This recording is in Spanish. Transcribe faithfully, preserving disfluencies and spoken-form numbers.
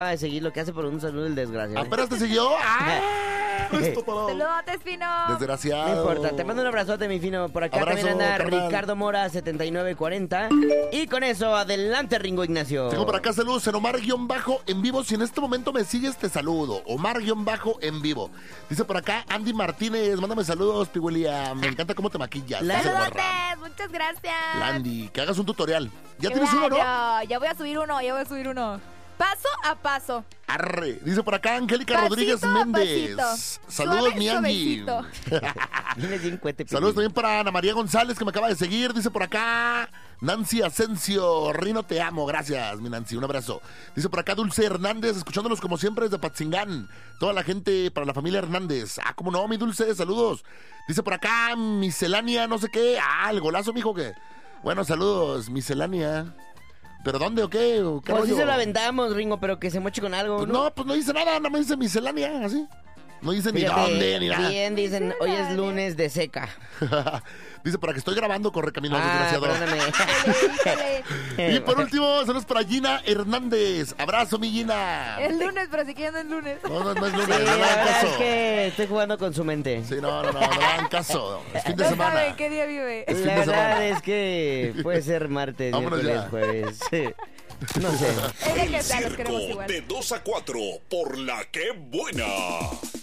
de seguir lo que hace por un saludo el desgraciado. ¿Apenas te siguió? ¡Ah! Saludotes, Fino. Desgraciado. No importa, te mando un abrazote, mi Fino. Por acá Abrazo, también anda carnal. Ricardo Mora, setenta y nueve cuarenta. Y con eso, adelante, Ringo Ignacio. Tengo por acá saludos en Omar-Bajo en vivo. Si en este momento me sigues, te saludo. Omar-Bajo en vivo. Dice por acá Andy Martínez. Mándame saludos, Piguelia. Me encanta cómo te maquillas. La- Dice Saludotes, Borra. muchas gracias. Landy, que hagas un tutorial. ¿Ya Qué tienes uno, no? bueno. Ya voy a subir uno, ya voy a subir uno. Paso a paso. Arre. Dice por acá Angélica Pasito Rodríguez a Méndez. pasito. Saludos, Suave, mi Angie. suavecito. Tienes bien cohete, Saludos Pilín. también para Ana María González, que me acaba de seguir. Dice por acá Nancy Asensio. Rino, te amo. Gracias, mi Nancy. Un abrazo. Dice por acá Dulce Hernández, escuchándonos como siempre desde Patzingán. Toda la gente para la familia Hernández. Ah, cómo no, mi Dulce. Saludos. Dice por acá Miscelánea, no sé qué. Ah, el golazo, mijo, que. Bueno, saludos, Miscelánea. ¿Pero dónde o qué? ¿O qué Pues sí rollo? se lo aventamos, Ringo, pero que se moche con algo. Pues ¿no? no, pues no dice nada, nada más dice Miscelánea, así. No dice ni Fíjate, dónde, ni nada. bien, dicen, hoy es lunes de seca. Dice para que estoy grabando, corre camino, Ah, desgraciado. perdóname. Híjole. Y por último, saludos para Gina Hernández. Abrazo, mi Gina. Es lunes, pero si quieren no es lunes. No, no, no es Sí, lunes, la no le hagan verdad caso. es que estoy jugando con su mente. Sí, no, no, no, no le hagan caso. Es fin de No semana. saben qué día vive. Es fin La de verdad semana. es que puede ser martes, Vámonos miércoles, ya. jueves. Sí. No sé. Es de que sea, los Circo queremos igual. de dos a cuatro por la que buena.